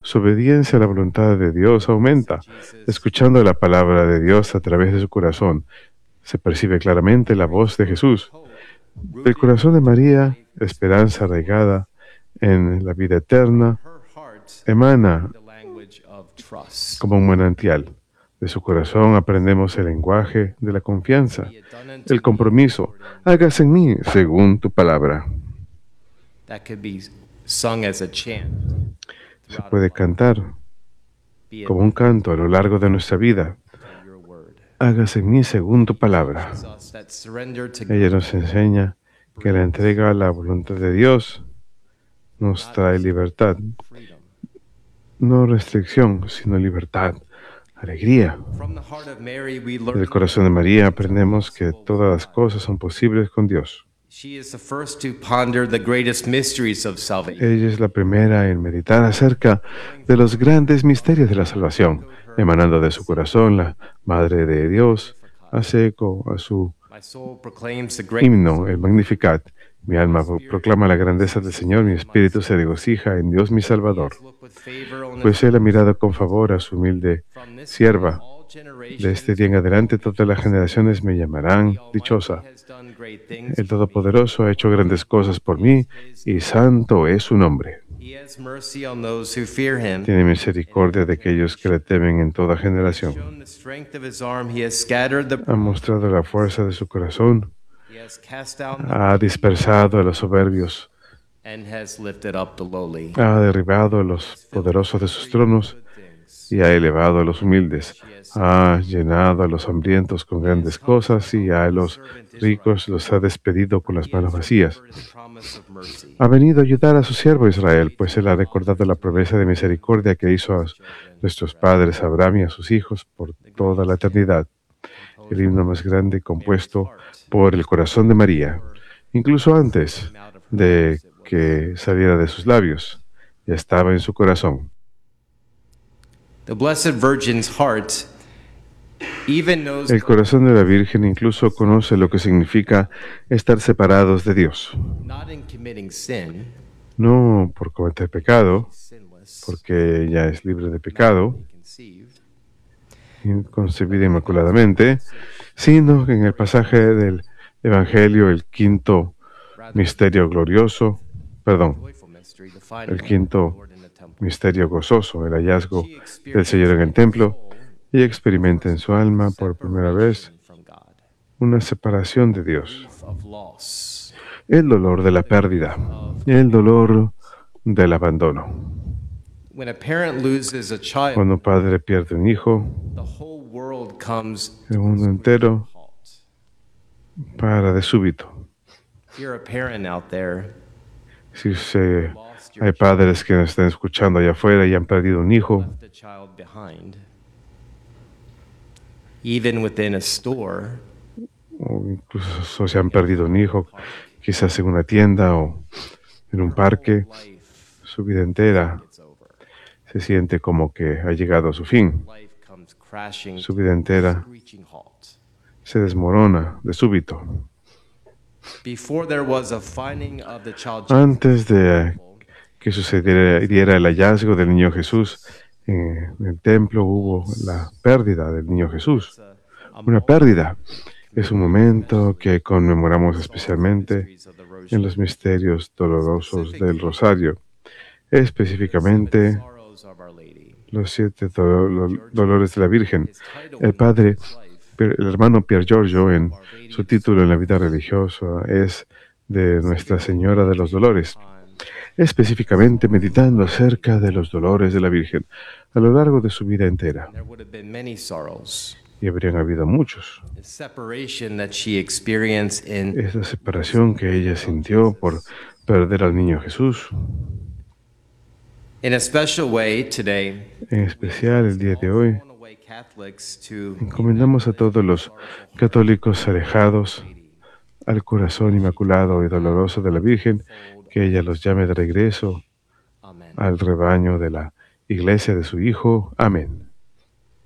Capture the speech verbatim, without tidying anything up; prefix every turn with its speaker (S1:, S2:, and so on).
S1: Su obediencia a la voluntad de Dios aumenta. Escuchando la palabra de Dios a través de su corazón, se percibe claramente la voz de Jesús. Del corazón de María, esperanza arraigada en la vida eterna, emana como un manantial. De su corazón aprendemos el lenguaje de la confianza, el compromiso. Hágase en mí según tu palabra. Se puede cantar como un canto a lo largo de nuestra vida. Hágase en mí según tu palabra. Ella nos enseña que la entrega a la voluntad de Dios nos trae libertad. No restricción, sino libertad, alegría. Del corazón de María aprendemos que todas las cosas son posibles con Dios. Ella es la primera en meditar acerca de los grandes misterios de la salvación. Emanando de su corazón, la Madre de Dios hace eco a su himno, el Magnificat. Mi alma proclama la grandeza del Señor, mi espíritu se regocija en Dios mi Salvador. Pues Él ha mirado con favor a su humilde sierva. De este día en adelante todas las generaciones me llamarán dichosa. El Todopoderoso ha hecho grandes cosas por mí y santo es su nombre. Tiene misericordia de aquellos que le temen en toda generación. Ha mostrado la fuerza de su corazón. Ha dispersado a los soberbios. Ha derribado a los poderosos de sus tronos y ha elevado a los humildes. Ha llenado a los hambrientos con grandes cosas y a los ricos los ha despedido con las manos vacías. Ha venido a ayudar a su siervo Israel, pues Él ha recordado la promesa de misericordia que hizo a nuestros padres Abraham y a sus hijos por toda la eternidad. El himno más grande compuesto por el corazón de María, incluso antes de que saliera de sus labios, ya estaba en su corazón. El corazón de la Virgen incluso conoce lo que significa estar separados de Dios. No por cometer pecado, porque ella es libre de pecado, concebida inmaculadamente, sino que en el pasaje del Evangelio, el quinto misterio glorioso, perdón, el quinto misterio gozoso, el hallazgo del Señor en el templo, ella experimenta en su alma por primera vez una separación de Dios. El dolor de la pérdida, el dolor del abandono. Cuando un padre pierde un hijo, el mundo entero para de súbito. Si se, hay padres que nos están escuchando allá afuera y han perdido un hijo, o incluso se han perdido un hijo, quizás en una tienda o en un parque, su vida entera se siente como que ha llegado a su fin. Su vida entera se desmorona de súbito. Antes de que sucediera el hallazgo del niño Jesús en el templo, hubo la pérdida del niño Jesús. Una pérdida es un momento que conmemoramos especialmente en los misterios dolorosos del Rosario, específicamente los siete do- dolores de la Virgen. El padre, el hermano Pier Giorgio, en su título en la vida religiosa, es de Nuestra Señora de los Dolores, específicamente meditando acerca de los dolores de la Virgen a lo largo de su vida entera. Y habrían habido muchos. Esa separación que ella sintió por perder al niño Jesús. En especial el día de hoy, encomendamos a todos los católicos alejados al corazón inmaculado y doloroso de la Virgen, que ella los llame de regreso al rebaño de la Iglesia de su Hijo. Amén.